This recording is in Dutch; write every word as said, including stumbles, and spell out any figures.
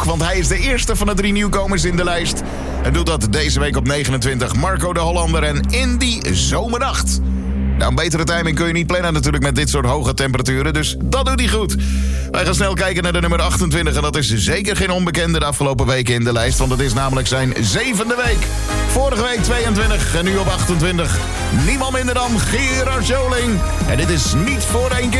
want hij is de eerste van de drie nieuwkomers in de lijst. En doet dat deze week op negenentwintig. Marco de Hollander en In die Zomernacht. Nou, een betere timing kun je niet plannen natuurlijk met dit soort hoge temperaturen. Dus dat doet hij goed. Wij gaan snel kijken naar de nummer achtentwintig. En dat is zeker geen onbekende de afgelopen weken in de lijst. Want het is namelijk zijn zevende week. Vorige week tweeëntwintig en nu op achtentwintig. Niemand minder dan Gerard Joling. En dit is Niet voor één keer.